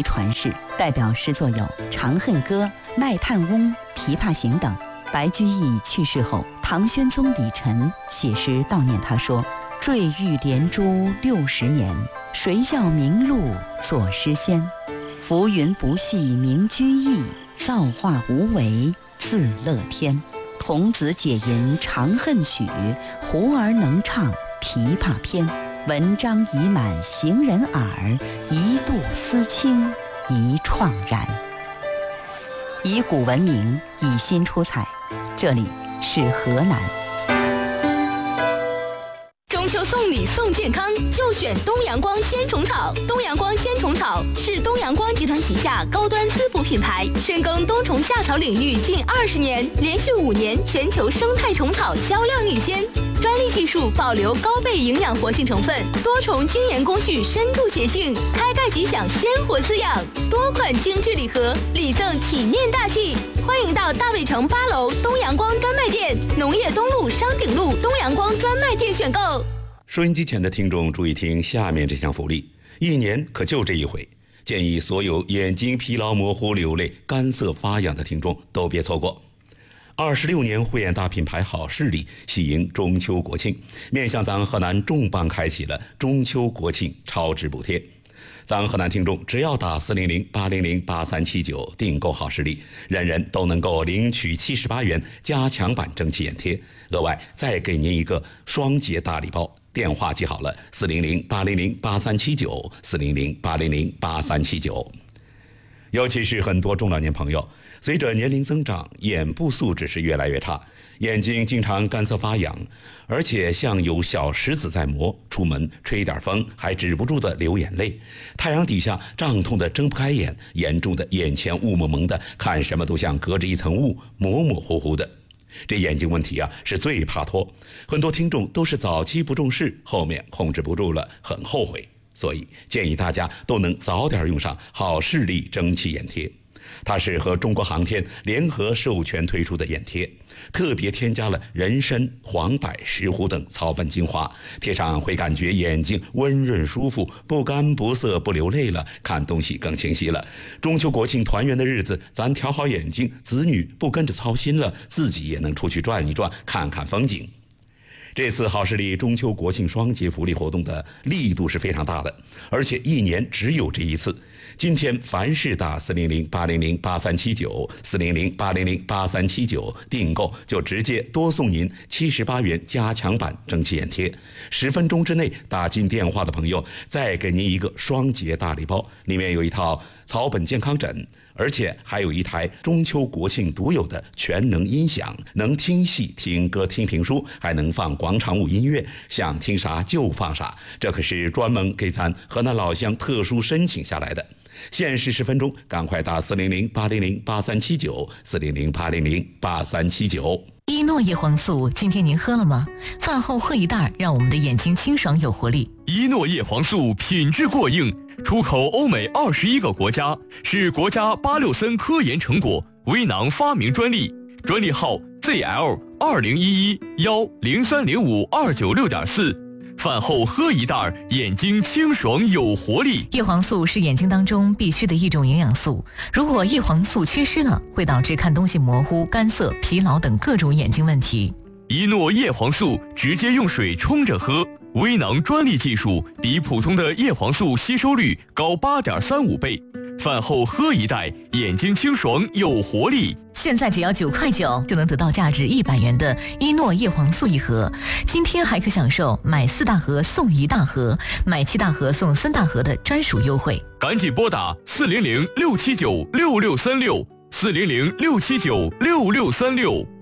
遗传世，代表诗作有《长恨歌》《卖炭翁》《琵琶行》等。白居易去世后，唐宣宗李忱写诗悼念他说：“坠玉连珠60年，谁教名录作诗仙？浮云不系名居易，造化无为自乐天。童子解吟长恨曲，胡儿能唱琵琶篇。文章已满行人耳，一度思亲一怆然。”以古闻名，以新出彩。这里是河南。 中秋送礼送健康，就选东阳光鲜虫草。东阳光鲜虫草是东阳光集团旗下高端滋补品牌，深耕冬虫夏草领域近20年，连续5年全球生态虫草销量领先。专利技术保留高倍营养活性成分，多重精研工序深度协性，开盖即享鲜活滋养。多款精致礼盒，礼赠体面大气。欢迎到大卫城8楼东阳光专卖店、农业东路商鼎路东阳光专卖店选购。 收音机前的听众注意听下面这项福利，一年可就这一回，建议所有眼睛疲劳模糊、流泪、干涩发痒的听众都别错过。26年慧眼大品牌好视力喜迎中秋国庆，面向咱河南重磅开启了中秋国庆超值补贴。咱河南听众只要打400-800-8379订购好视力，人人都能够领取78元加强版蒸汽眼贴，额外再给您一个双节大礼包。电话记好了，400-800-8379 400-800-8379。尤其是很多中老年朋友，随着年龄增长，眼部素质是越来越差，眼睛经常干涩发痒，而且像有小石子在磨，出门吹点风还止不住的流眼泪，太阳底下胀痛的睁不开眼，严重的眼前雾蒙蒙的，看什么都像隔着一层雾，模模糊糊的。这眼睛问题啊是最怕拖，很多听众都是早期不重视，后面控制不住了，很后悔。所以建议大家都能早点用上好视力蒸汽眼贴。它是和中国航天联合授权推出的眼贴，特别添加了人参、黄柏、石斛等草本精华，贴上会感觉眼睛温润舒服，不干不涩不流泪了，看东西更清晰了。中秋国庆团圆的日子，咱调好眼睛，子女不跟着操心了，自己也能出去转一转，看看风景。这次好视力中秋国庆双节福利活动的力度是非常大的，而且一年只有这一次。今天凡是打400-800-8379 400-800-8379订购，就直接多送您78元加强版蒸汽眼贴。10分钟之内打进电话的朋友，再给您一个双节大礼包，里面有一套草本健康枕，而且还有一台中秋国庆独有的全能音响，能听戏、听歌、听评书，还能放广场舞音乐，想听啥就放啥。这可是专门给咱河南老乡特殊申请下来的。限时10分钟，赶快打400-800-8379 400-800-8379。 依诺叶黄素，今天您喝了吗？饭后喝一袋，让我们的眼睛清爽有活力。 依诺叶黄素品质过硬，出口欧美21个国家，是国家86森科研成果，微囊发明专利，专利号 ZL201110305296.4。饭后喝一袋，眼睛清爽有活力。 叶黄素是眼睛当中必须的一种营养素，如果叶黄素缺失了，会导致看东西模糊、干涩、疲劳等各种眼睛问题。 依诺叶黄素直接用水冲着喝，微囊专利技术，比普通的叶黄素吸收率高8.35倍。饭后喝一袋，眼睛清爽有活力。 现在只要9块9就能得到价值100元的依诺叶黄素一盒，今天还可享受买4大盒送1大盒，买7大盒送3大盒的专属优惠。 赶紧拨打400-679-6636 400-679-6636。